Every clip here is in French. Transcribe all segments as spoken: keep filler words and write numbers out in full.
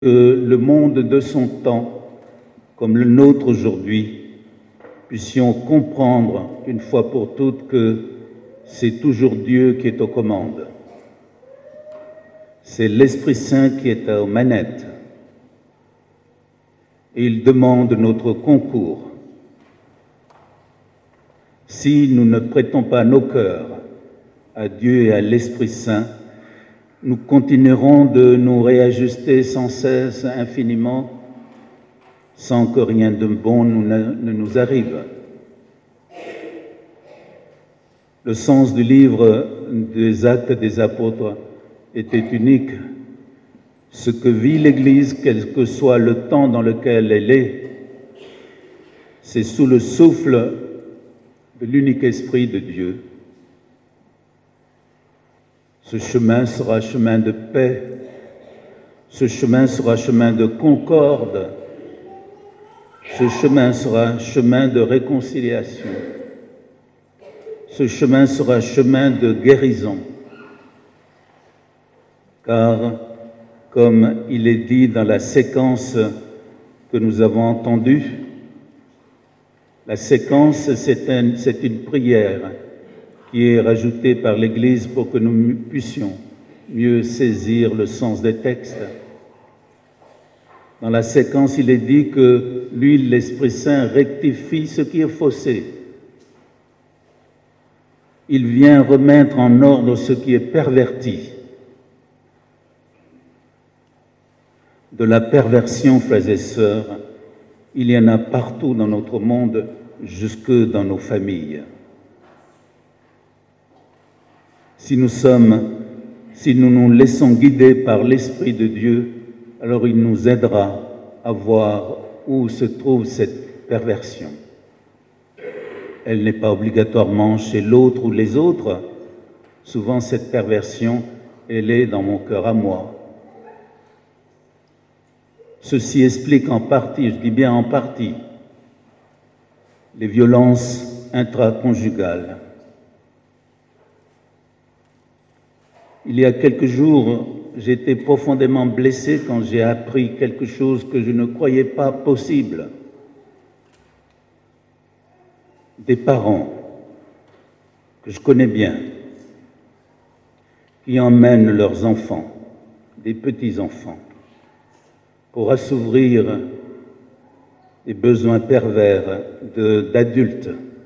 que le monde de son temps, comme le nôtre aujourd'hui, puissions comprendre une fois pour toutes que c'est toujours Dieu qui est aux commandes. C'est l'Esprit Saint qui est aux manettes. Et il demande notre concours. Si nous ne prêtons pas nos cœurs à Dieu et à l'Esprit Saint, nous continuerons de nous réajuster sans cesse, infiniment, sans que rien de bon ne nous arrive. Le sens du livre des Actes des Apôtres était unique. Ce que vit l'Église, quel que soit le temps dans lequel elle est, c'est sous le souffle de l'unique Esprit de Dieu. Ce chemin sera chemin de paix, ce chemin sera chemin de concorde, ce chemin sera chemin de réconciliation, ce chemin sera chemin de guérison. Car, comme il est dit dans la séquence que nous avons entendue, la séquence, c'est un, c'est une prière qui est rajoutée par l'Église pour que nous puissions mieux saisir le sens des textes. Dans la séquence, il est dit que lui, l'Esprit Saint, rectifie ce qui est faussé. Il vient remettre en ordre ce qui est perverti. De la perversion, frères et sœurs, il y en a partout dans notre monde, jusque dans nos familles. Si nous sommes, si nous nous laissons guider par l'Esprit de Dieu, alors il nous aidera à voir où se trouve cette perversion. Elle n'est pas obligatoirement chez l'autre ou les autres. Souvent, cette perversion, elle est dans mon cœur à moi. Ceci explique en partie, je dis bien en partie, les violences intraconjugales. Il y a quelques jours, j'ai été profondément blessé quand j'ai appris quelque chose que je ne croyais pas possible. Des parents que je connais bien, qui emmènent leurs enfants, des petits-enfants, pour assouvir les besoins pervers de, d'adultes.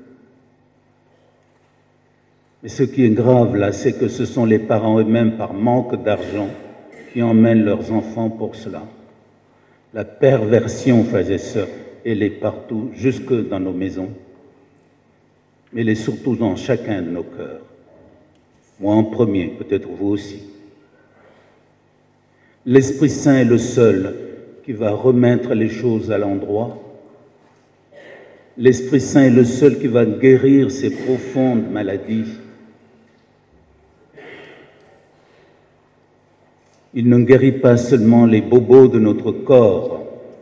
Mais ce qui est grave là, c'est que ce sont les parents eux-mêmes, par manque d'argent, qui emmènent leurs enfants pour cela. La perversion, frères et sœurs, elle est partout, jusque dans nos maisons, mais elle est surtout dans chacun de nos cœurs. Moi en premier, peut-être vous aussi. L'Esprit Saint est le seul qui va remettre les choses à l'endroit. L'Esprit Saint est le seul qui va guérir ces profondes maladies. Il ne guérit pas seulement les bobos de notre corps,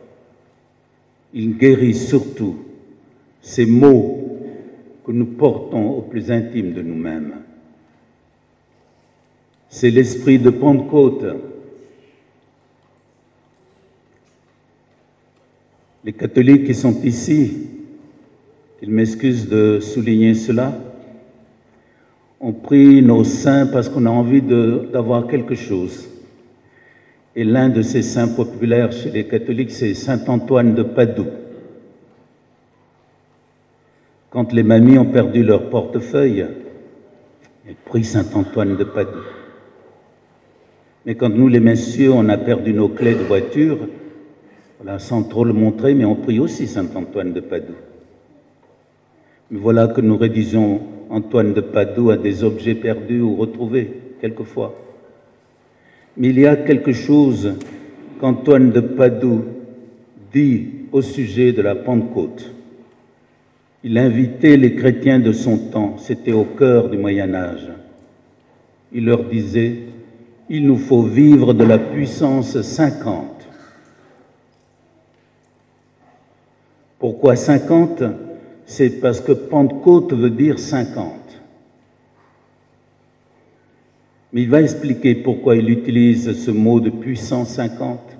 il guérit surtout ces maux que nous portons au plus intime de nous-mêmes. C'est l'esprit de Pentecôte. Les catholiques qui sont ici, qu'ils m'excusent de souligner cela, ont pris nos saints parce qu'on a envie de, d'avoir quelque chose. Et l'un de ces saints populaires chez les catholiques, c'est saint Antoine de Padoue. Quand les mamies ont perdu leur portefeuille, elles prient saint Antoine de Padoue. Mais quand nous, les messieurs, on a perdu nos clés de voiture, voilà, sans trop le montrer, mais on prie aussi saint Antoine de Padoue. Mais voilà que nous rédigeons Antoine de Padoue à des objets perdus ou retrouvés, quelquefois. Mais il y a quelque chose qu'Antoine de Padoue dit au sujet de la Pentecôte. Il invitait les chrétiens de son temps, c'était au cœur du Moyen-Âge. Il leur disait, il nous faut vivre de la puissance cinquante. Pourquoi cinquante? C'est parce que Pentecôte veut dire cinquante. Mais il va expliquer pourquoi il utilise ce mot de puissance cinquante.